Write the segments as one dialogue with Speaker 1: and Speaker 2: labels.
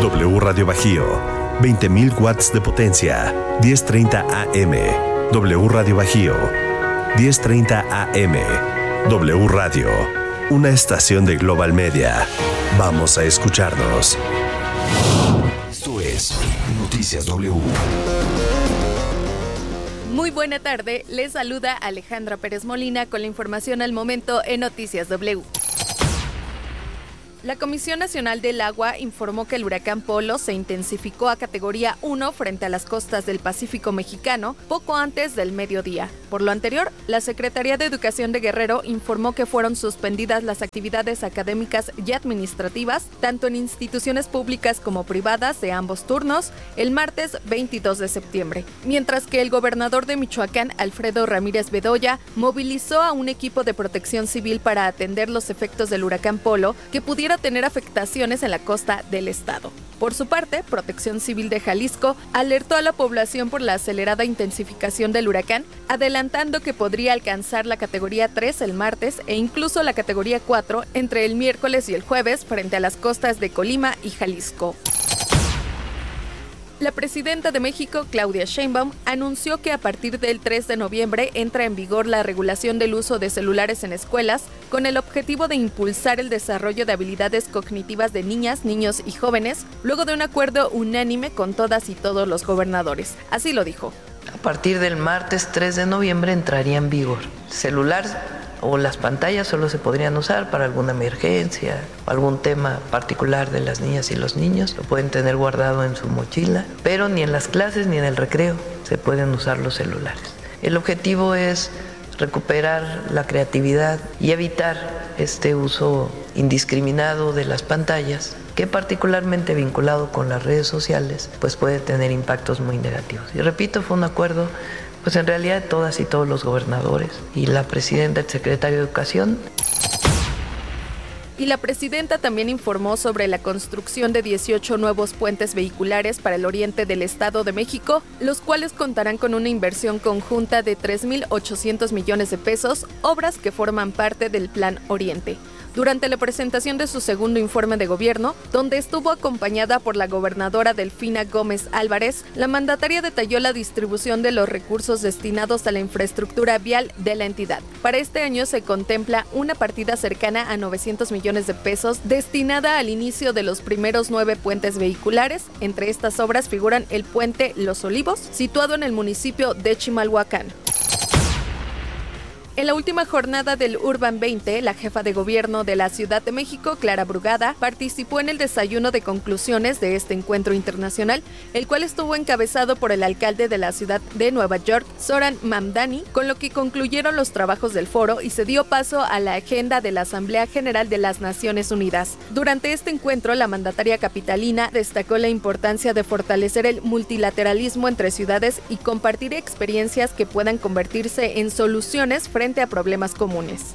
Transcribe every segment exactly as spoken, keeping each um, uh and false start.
Speaker 1: W Radio Bajío, veinte mil watts de potencia, diez treinta A M. W Radio Bajío, diez treinta A M. W Radio, una estación de Global Media. Vamos a escucharnos.
Speaker 2: Esto es Noticias W.
Speaker 3: Muy buena tarde, les saluda Alejandra Pérez Molina con la información al momento en Noticias W. La Comisión Nacional del Agua informó que el huracán Polo se intensificó a categoría uno frente a las costas del Pacífico mexicano poco antes del mediodía. Por lo anterior, la Secretaría de Educación de Guerrero informó que fueron suspendidas las actividades académicas y administrativas, tanto en instituciones públicas como privadas de ambos turnos, el martes veintidós de septiembre. Mientras que el gobernador de Michoacán, Alfredo Ramírez Bedoya, movilizó a un equipo de protección civil para atender los efectos del huracán Polo que pudiera tener afectaciones en la costa del estado. Por su parte, Protección Civil de Jalisco alertó a la población por la acelerada intensificación del huracán, adelantando que podría alcanzar la categoría tres el martes e incluso la categoría cuatro entre el miércoles y el jueves frente a las costas de Colima y Jalisco. La presidenta de México, Claudia Sheinbaum, anunció que a partir del tres de noviembre entra en vigor la regulación del uso de celulares en escuelas con el objetivo de impulsar el desarrollo de habilidades cognitivas de niñas, niños y jóvenes, luego de un acuerdo unánime con todas y todos los gobernadores. Así lo dijo.
Speaker 4: A partir del martes tres de noviembre entraría en vigor. Celular o las pantallas solo se podrían usar para alguna emergencia o algún tema particular de las niñas y los niños. Lo pueden tener guardado en su mochila, pero ni en las clases ni en el recreo se pueden usar los celulares. El objetivo es recuperar la creatividad y evitar este uso indiscriminado de las pantallas, que particularmente vinculado con las redes sociales, pues puede tener impactos muy negativos. Y repito, fue un acuerdo pues en realidad de todas y todos los gobernadores y la presidenta, el secretario de Educación.
Speaker 3: Y la presidenta también informó sobre la construcción de dieciocho nuevos puentes vehiculares para el oriente del Estado de México, los cuales contarán con una inversión conjunta de tres mil ochocientos millones de pesos, obras que forman parte del Plan Oriente. Durante la presentación de su segundo informe de gobierno, donde estuvo acompañada por la gobernadora Delfina Gómez Álvarez, la mandataria detalló la distribución de los recursos destinados a la infraestructura vial de la entidad. Para este año se contempla una partida cercana a novecientos millones de pesos destinada al inicio de los primeros nueve puentes vehiculares. Entre estas obras figuran el puente Los Olivos, situado en el municipio de Chimalhuacán. En la última jornada del Urban veinte, la jefa de gobierno de la Ciudad de México, Clara Brugada, participó en el desayuno de conclusiones de este encuentro internacional, el cual estuvo encabezado por el alcalde de la ciudad de Nueva York, Zoran Mamdani, con lo que concluyeron los trabajos del foro y se dio paso a la agenda de la Asamblea General de las Naciones Unidas. Durante este encuentro, la mandataria capitalina destacó la importancia de fortalecer el multilateralismo entre ciudades y compartir experiencias que puedan convertirse en soluciones frente a problemas comunes.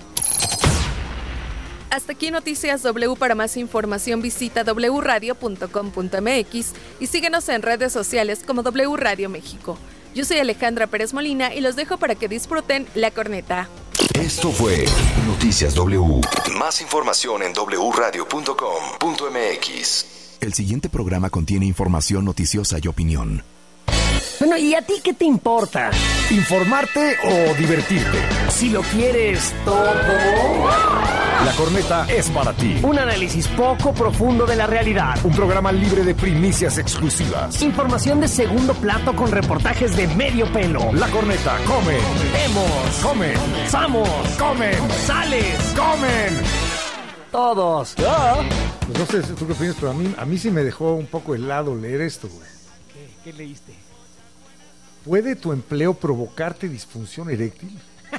Speaker 3: Hasta aquí Noticias W. Para más información visita doble u radio punto com punto m x y síguenos en redes sociales como W Radio México. Yo soy Alejandra Pérez Molina y los dejo para que disfruten La Corneta.
Speaker 2: Esto fue Noticias W. Más información en doble u radio punto com punto m x. El siguiente programa contiene información noticiosa y opinión.
Speaker 5: Bueno, ¿y a ti qué te importa?
Speaker 6: ¿Informarte o divertirte?
Speaker 5: Si lo quieres todo,
Speaker 6: La Corneta es para ti.
Speaker 5: un análisis poco profundo de la realidad.
Speaker 6: Un programa libre de primicias exclusivas.
Speaker 5: Información de segundo plato con reportajes de medio pelo.
Speaker 6: La Corneta, come,
Speaker 5: Vemos,
Speaker 6: come,
Speaker 5: vamos,
Speaker 6: comen,
Speaker 5: sales,
Speaker 6: comen.
Speaker 5: todos.
Speaker 6: Pues no sé tú qué opinas, pero a mí, a mí sí me dejó un poco helado leer esto, güey.
Speaker 5: ¿Qué, qué leíste?
Speaker 6: ¿Puede tu empleo provocarte disfunción eréctil?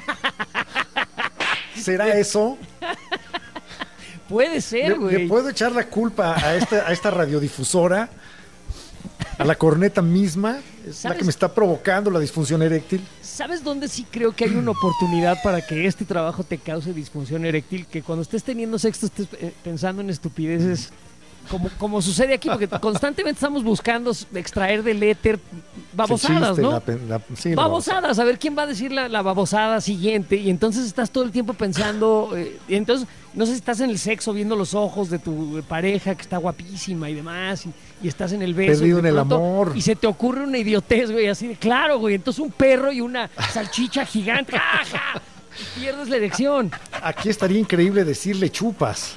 Speaker 6: ¿Será eso?
Speaker 5: Puede ser,
Speaker 6: ¿Le,
Speaker 5: güey.
Speaker 6: ¿Le puedo echar la culpa a esta, a esta radiodifusora? ¿A la Corneta misma? ¿Es la
Speaker 5: ¿Sabes?
Speaker 6: que me está provocando la disfunción eréctil?
Speaker 5: ¿Sabes dónde sí creo que hay una oportunidad para que este trabajo te cause disfunción eréctil? Que cuando estés teniendo sexo estés eh, pensando en estupideces como, como sucede aquí, porque constantemente estamos buscando extraer del éter babosadas,
Speaker 6: chiste,
Speaker 5: ¿no?
Speaker 6: la, la, sí,
Speaker 5: babosadas, a ver quién va a decir la, la babosada siguiente, y entonces estás todo el tiempo pensando, eh, y entonces no sé si estás en el sexo viendo los ojos de tu pareja que está guapísima y demás, y, y estás en el beso.
Speaker 6: Perdido en el
Speaker 5: pronto,
Speaker 6: amor.
Speaker 5: Y se te ocurre una idiotez, güey, así de claro, güey, entonces un perro y una salchicha gigante, ¡ajá! Y pierdes la erección.
Speaker 6: Aquí estaría increíble decirle chupas.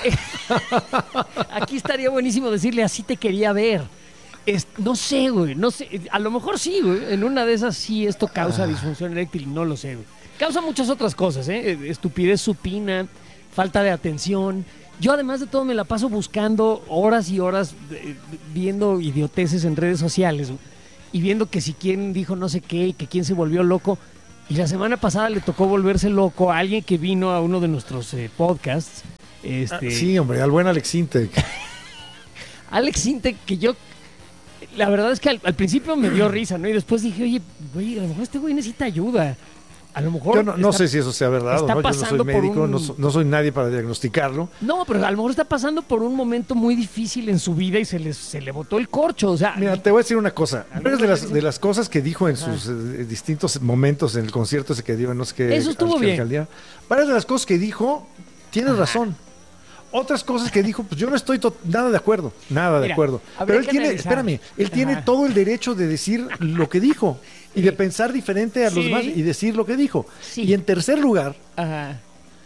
Speaker 5: Aquí estaría buenísimo decirle así te quería ver. Es, no sé, güey, no sé. A lo mejor sí, güey. En una de esas sí esto causa disfunción eréctil, no lo sé, güey. Causa muchas otras cosas, ¿eh? Estupidez supina, falta de atención. Yo además de todo me la paso buscando horas y horas de, de, viendo idioteces en redes sociales, güey, y viendo que si quién dijo no sé qué y que quién se volvió loco. Y la semana pasada le tocó volverse loco a alguien que vino a uno de nuestros eh, podcasts. Este...
Speaker 6: Ah, sí, hombre, al buen Alex Intec.
Speaker 5: Alex Intec, que yo, la verdad es que al, al principio me dio risa, ¿no? Y después dije, oye, güey, a lo mejor este güey necesita ayuda. A lo mejor...
Speaker 6: Yo no, no
Speaker 5: está,
Speaker 6: sé si eso sea verdad o no, yo no soy médico, un... no, so, no soy nadie para diagnosticarlo.
Speaker 5: No, pero a lo mejor está pasando por un momento muy difícil en su vida y se le, se le botó el corcho, o sea...
Speaker 6: Mira, te voy a decir una cosa, varias de las, de las cosas que dijo en sus eh, distintos momentos en el concierto ese que dio, no sé qué...
Speaker 5: Eso estuvo bien.
Speaker 6: Alcaldía, varias de las cosas que dijo, tienes Ajá. razón. Otras cosas que dijo, pues yo no estoy nada de acuerdo, nada Mira, de acuerdo. Pero él tiene, analizar. espérame, él Ajá. tiene todo el derecho de decir lo que dijo y de pensar diferente a sí. los demás y decir lo que dijo. Sí. Y en tercer lugar, Ajá.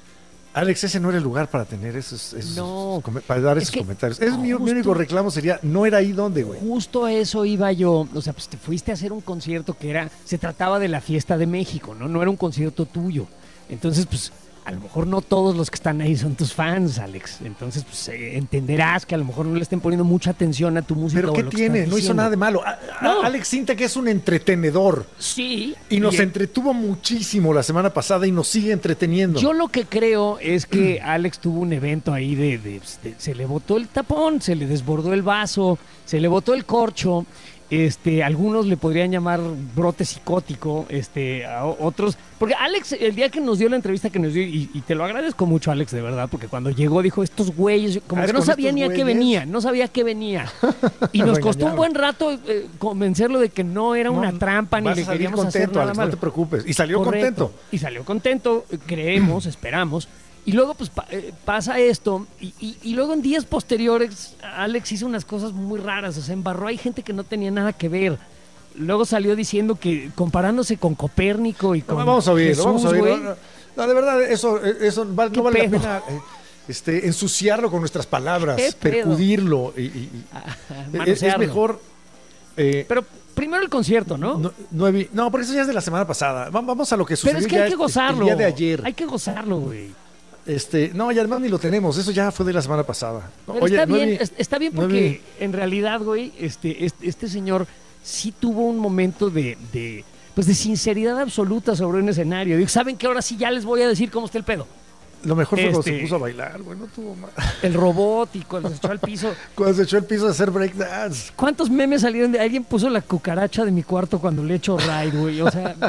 Speaker 6: Alex, ese no era el lugar para tener esos, esos
Speaker 5: no.
Speaker 6: para dar
Speaker 5: es
Speaker 6: esos
Speaker 5: que,
Speaker 6: comentarios. Es mi, mi único reclamo sería, no era ahí donde, güey.
Speaker 5: Justo a eso iba yo. O sea, pues te fuiste a hacer un concierto que era, se trataba de la fiesta de México, ¿no? No era un concierto tuyo. Entonces, pues, a lo mejor no todos los que están ahí son tus fans, Alex. Entonces, pues eh, entenderás que a lo mejor no le estén poniendo mucha atención a tu música.
Speaker 6: ¿Pero qué tiene? No hizo nada de malo. A, no. Alex Intec es un entretenedor.
Speaker 5: Sí.
Speaker 6: Y nos y entretuvo muchísimo la semana pasada y nos sigue entreteniendo.
Speaker 5: Yo lo que creo es que Alex tuvo un evento ahí de, de, de... Se le botó el tapón, se le desbordó el vaso, se le botó el corcho. Este, algunos le podrían llamar brote psicótico, este, a otros, porque Alex, el día que nos dio la entrevista que nos dio, y, y te lo agradezco mucho, Alex, de verdad, porque cuando llegó dijo, estos güeyes, como que no sabía ni a qué venía, no sabía a qué venía, y nos costó un buen rato eh, convencerlo de que no era una no, trampa, ni le queríamos
Speaker 6: contento,
Speaker 5: hacer nada
Speaker 6: Alex,
Speaker 5: malo.
Speaker 6: No te preocupes, y salió
Speaker 5: Correcto.
Speaker 6: contento.
Speaker 5: Y salió contento, creemos, esperamos. Y luego pues pa- eh, pasa esto y, y, y luego en días posteriores Alex hizo unas cosas muy raras, o sea, embarró, hay gente que no tenía nada que ver. Luego salió diciendo que comparándose con Copérnico y con
Speaker 6: no, vamos a oír,
Speaker 5: Jesús,
Speaker 6: vamos a oír.
Speaker 5: No,
Speaker 6: no, no, de verdad, eso, eso no vale pedo? la pena eh, este, ensuciarlo con nuestras palabras, percudirlo. Y, y, y, ah, es, es mejor... Eh,
Speaker 5: Pero... Primero el concierto, ¿no?
Speaker 6: No, no, no, no, porque eso ya es de la semana pasada. Vamos a lo que sucedió.
Speaker 5: Pero es que hay que gozarlo.
Speaker 6: El día de ayer.
Speaker 5: Hay que gozarlo, güey.
Speaker 6: Este, no, y además ni lo tenemos. Eso ya fue de la semana pasada. No,
Speaker 5: Oye, está bien,
Speaker 6: vi,
Speaker 5: está bien porque no en realidad, güey, este, este, este señor sí tuvo un momento de, de, pues de sinceridad absoluta sobre un escenario. Dijo, ¿saben qué? Ahora sí ya les voy a decir cómo está el pedo.
Speaker 6: Lo mejor fue
Speaker 5: este,
Speaker 6: cuando se puso a bailar, güey, no tuvo más.
Speaker 5: El robot y cuando se echó al piso.
Speaker 6: Cuando se echó al piso a hacer breakdance.
Speaker 5: ¿Cuántos memes salieron de alguien puso la cucaracha de mi cuarto cuando le echo ride, güey? O sea,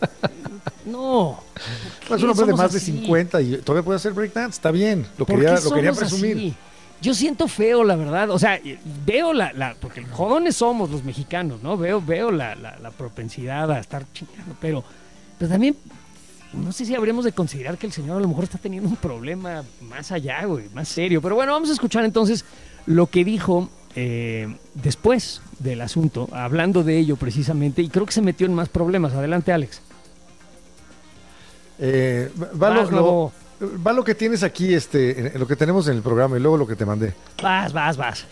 Speaker 5: no.
Speaker 6: Es un hombre de más así? de cincuenta y todavía puede hacer breakdance, está bien. Lo quería, lo quería presumir.
Speaker 5: Así? Yo siento feo, la verdad. O sea, veo la, la porque jodones somos los mexicanos, ¿no? Veo, veo la, la, la propensidad a estar chingando, pero, pero también no sé si habremos de considerar que el señor a lo mejor está teniendo un problema más allá, güey, más serio. Pero bueno, vamos a escuchar entonces lo que dijo eh, después del asunto, hablando de ello precisamente, y creo que se metió en más problemas. Adelante, Alex.
Speaker 6: Eh, va,
Speaker 5: vas,
Speaker 6: lo, lo, va lo que tienes aquí, este, en lo que tenemos en el programa y luego lo que te mandé.
Speaker 5: Vas, vas, vas.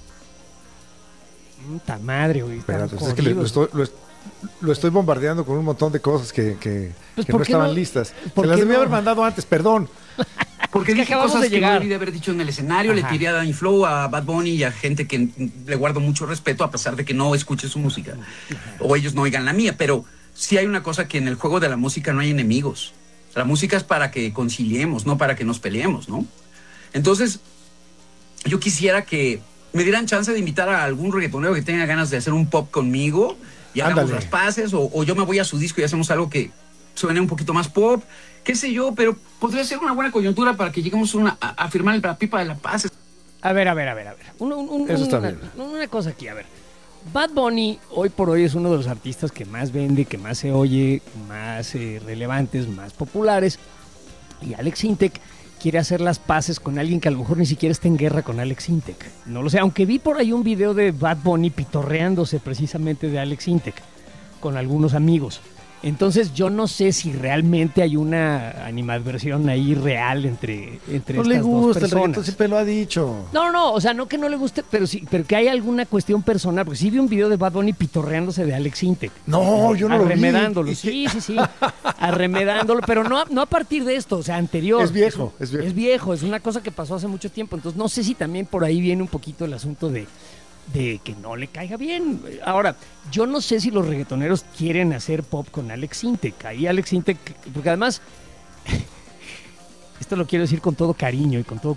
Speaker 5: Puta madre, güey.
Speaker 6: Espérate, es que lo estoy... Lo estoy Lo estoy bombardeando con un montón de cosas que, que,
Speaker 5: pues
Speaker 6: que no estaban no, listas. Se las debí no? haber mandado antes, perdón.
Speaker 7: Porque es que dije cosas de que no debí de haber dicho en el escenario. Ajá. Le tiré a Danny Flow, a Bad Bunny y a gente que le guardo mucho respeto a pesar de que no escuche su música. Ajá. O ellos no oigan la mía. Pero sí hay una cosa, que en el juego de la música no hay enemigos. La música es para que conciliemos, no para que nos peleemos, ¿no? Entonces, yo quisiera que me dieran chance de invitar a algún reggaetonero que tenga ganas de hacer un pop conmigo y hagamos Ándale. las paces, o, o yo me voy a su disco y hacemos algo que suene un poquito más pop, qué sé yo, pero podría ser una buena coyuntura para que lleguemos una, a, a firmar la pipa de la paz.
Speaker 5: A ver, a ver, a ver, a ver. Un, un, un,
Speaker 6: Eso está
Speaker 5: una,
Speaker 6: bien.
Speaker 5: Una cosa aquí, a ver. Bad Bunny hoy por hoy es uno de los artistas que más vende, que más se oye, más eh, relevantes, más populares. Y Alex Intec quiere hacer las paces con alguien que a lo mejor ni siquiera está en guerra con Alex Intec. No lo sé, aunque vi por ahí un video de Bad Bunny pitorreándose precisamente de Alex Intec con algunos amigos. Entonces yo no sé si realmente hay una animadversión ahí real entre, entre
Speaker 6: no
Speaker 5: estas
Speaker 6: le gusta
Speaker 5: dos personas.
Speaker 6: el reggaetón, siempre lo ha dicho.
Speaker 5: No, no, no, o sea, no que no le guste, pero sí, pero que hay alguna cuestión personal, porque sí vi un video de Bad Bunny pitorreándose de Alex Intec.
Speaker 6: No, yo no lo vi.
Speaker 5: Arremedándolo, sí, sí, sí, arremedándolo, pero no, no a partir de esto, o sea, anterior.
Speaker 6: Es viejo, es viejo.
Speaker 5: Es viejo, es una cosa que pasó hace mucho tiempo, entonces no sé si también por ahí viene un poquito el asunto de... de que no le caiga bien. Ahora, yo no sé si los reggaetoneros quieren hacer pop con Alex Intec. Ahí Alex Intec, porque además, esto lo quiero decir con todo cariño y con todo